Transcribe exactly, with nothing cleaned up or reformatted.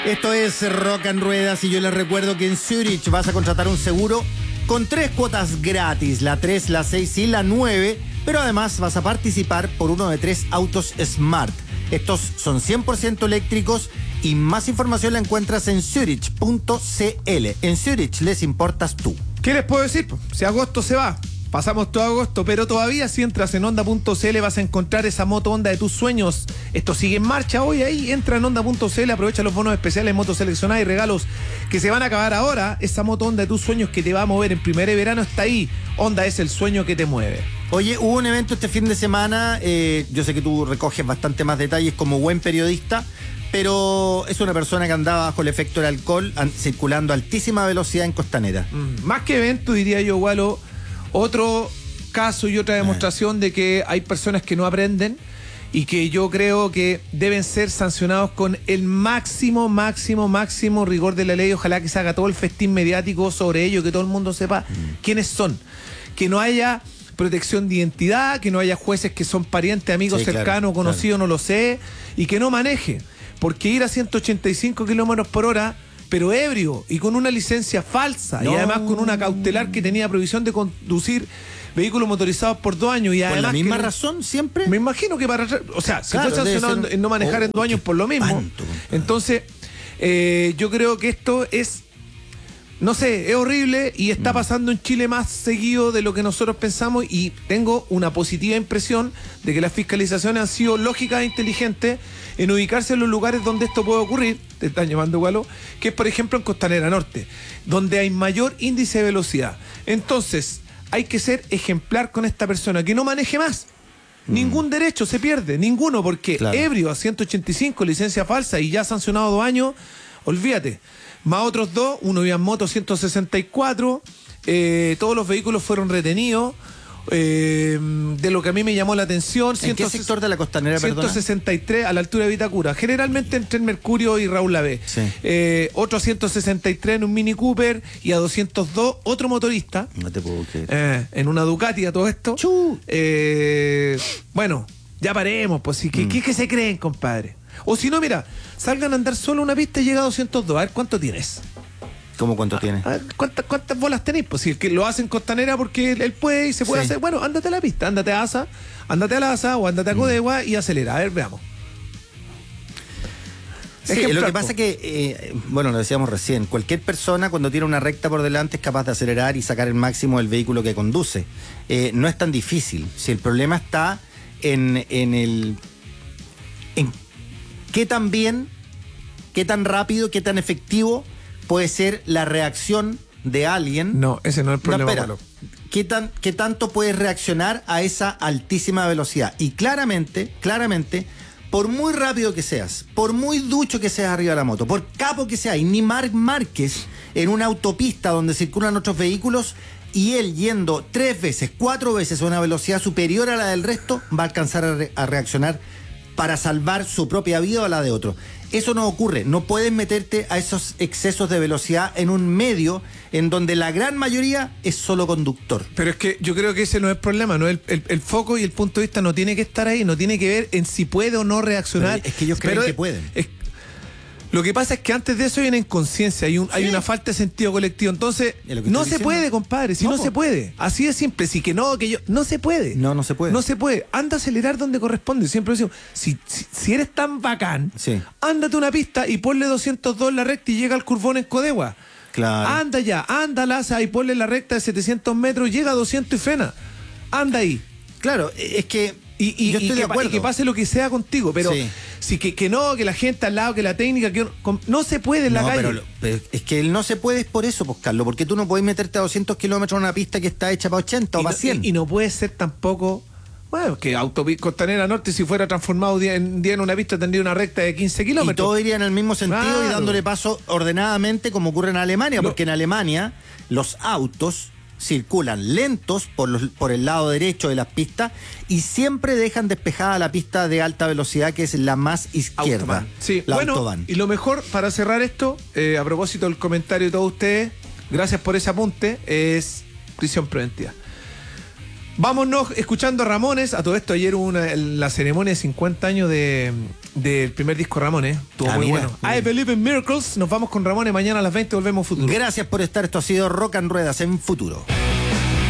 Esto es Rock and Ruedas y yo les recuerdo que en Zurich vas a contratar un seguro con tres cuotas gratis, la tres, la seis y la nueve, pero además vas a participar por uno de tres autos Smart. Estos son cien por ciento eléctricos y más información la encuentras en zurich punto c l. En Zurich les importas tú. ¿Qué les puedo decir? Si agosto se va, pasamos todo agosto, pero todavía si entras en honda punto c l vas a encontrar esa moto Honda de tus sueños. Esto sigue en marcha hoy ahí, entra en honda punto c l, aprovecha los bonos especiales, motos seleccionadas y regalos que se van a acabar ahora. Esa moto Honda de tus sueños que te va a mover en primavera y verano está ahí. Honda es el sueño que te mueve. Oye, hubo un evento este fin de semana, eh, yo sé que tú recoges bastante más detalles como buen periodista, pero es una persona que andaba bajo el efecto del alcohol, an- circulando a altísima velocidad en Costanera. Mm, más que evento, diría yo, Walo, otro caso y otra demostración de que hay personas que no aprenden y que yo creo que deben ser sancionados con el máximo, máximo, máximo rigor de la ley. Ojalá que se haga todo el festín mediático sobre ello, que todo el mundo sepa mm. quiénes son. Que no haya protección de identidad, que no haya jueces que son parientes, amigos, sí, cercanos, claro, conocidos, claro. No lo sé, y que no maneje. Porque ir a ciento ochenta y cinco kilómetros por hora, pero ebrio y con una licencia falsa, no. Y además con una cautelar que tenía prohibición de conducir vehículos motorizados por dos años. Y además ¿por la misma que, razón siempre? Me imagino que para... O sea, si claro, fue sancionado en no manejar oh, en dos años por lo mismo. Espanto, entonces, eh, yo creo que esto es... No sé, es horrible y está pasando en Chile más seguido de lo que nosotros pensamos, y tengo una positiva impresión de que las fiscalizaciones han sido lógicas e inteligentes en ubicarse en los lugares donde esto puede ocurrir. Te están llamando, Gualo, que es por ejemplo en Costanera Norte, donde hay mayor índice de velocidad. Entonces, hay que ser ejemplar con esta persona, que no maneje más. Mm. Ningún derecho se pierde, ninguno, porque claro. Ebrio a ciento ochenta y cinco, licencia falsa y ya sancionado dos años, olvídate. Más otros dos, uno iba en moto ciento sesenta y cuatro, eh, todos los vehículos fueron retenidos, eh, de lo que a mí me llamó la atención. ¿En qué sector de la Costanera, ciento sesenta y tres, a la altura de Vitacura, generalmente entre el Mercurio y Raúl Lavé. Sí. Eh, otro a ciento sesenta y tres en un Mini Cooper, y a doscientos dos otro motorista. No te puedo creer. Eh, en una Ducati a todo esto. Eh, bueno, ya paremos, pues, ¿qué, mm. ¿qué, qué se creen, compadre? O si no, mira, salgan a andar solo una pista y llega a doscientos dos. A ver, ¿cuánto tienes? ¿Cómo cuánto tienes? A ver, ¿cuántas, ¿cuántas bolas tenéis? Pues si el que lo hacen Costanera porque él, él puede y se puede sí. hacer. Bueno, ándate a la pista, ándate a Asa, ándate a la Asa o ándate a Codegua mm. y acelera. A ver, veamos. Sí, lo que pasa es que, eh, bueno, lo decíamos recién, cualquier persona cuando tiene una recta por delante es capaz de acelerar y sacar el máximo del vehículo que conduce. Eh, no es tan difícil. Si el problema está en, en el... En, ¿Qué tan bien, qué tan rápido, qué tan efectivo puede ser la reacción de alguien? No, ese no es el problema. No, espera, ¿qué, tan, ¿Qué tanto puedes reaccionar a esa altísima velocidad? Y claramente, claramente, por muy rápido que seas, por muy ducho que seas arriba de la moto, por capo que seas, y ni Marc Márquez en una autopista donde circulan otros vehículos, y él yendo tres veces, cuatro veces a una velocidad superior a la del resto, va a alcanzar a, re- a reaccionar para salvar su propia vida o la de otro. Eso no ocurre. No puedes meterte a esos excesos de velocidad en un medio en donde la gran mayoría es solo conductor. Pero es que yo creo que ese no es el problema, no el, el, el foco y el punto de vista no tiene que estar ahí, no tiene que ver en si puede o no reaccionar. Pero es que ellos creen Pero que pueden. Es, lo que pasa es que antes de eso hay una inconsciencia, hay, un, sí. hay una falta de sentido colectivo. Entonces, no se puede, compadre, si no, no se puede. Así de simple, si que no, que yo... No se puede. No, no se puede. No se puede. Anda a acelerar donde corresponde. Siempre decimos, si, si, si eres tan bacán, sí. ándate una pista y ponle doscientos dos en la recta y llega al curvón en Codegua. Claro. Anda ya, anda Laza y ponle la recta de setecientos metros, llega a doscientos y frena. Anda ahí. Claro, es que... Y, y, yo estoy y, de que, acuerdo. y que pase lo que sea contigo, pero sí. si que, que no, que la gente al lado, que la técnica, que no, no se puede en la no, calle. Pero, pero es que el no se puede es por eso, pues, Carlos, porque tú no puedes meterte a doscientos kilómetros en una pista que está hecha para ochenta o y para no, cien. Y, y no puede ser tampoco, bueno, que Autopista Costanera Norte, si fuera transformado día en, día en una pista, tendría una recta de quince kilómetros. Y todo iría en el mismo sentido, claro. Y dándole paso ordenadamente como ocurre en Alemania, lo, porque en Alemania los autos circulan lentos por, los, por el lado derecho de las pistas y siempre dejan despejada la pista de alta velocidad, que es la más izquierda. Autobahn. Sí, la bueno, Autobahn. Y lo mejor para cerrar esto, eh, a propósito del comentario de todos ustedes, gracias por ese apunte, es prisión preventiva. Vámonos escuchando a Ramones. A todo esto, ayer hubo una, la ceremonia de cincuenta años de, del primer disco Ramones. Estuvo ah, muy mira, bueno. Mira. I Believe in Miracles. Nos vamos con Ramones. Mañana a las veinte volvemos a Futuro. Gracias por estar. Esto ha sido Rock and Ruedas en Futuro.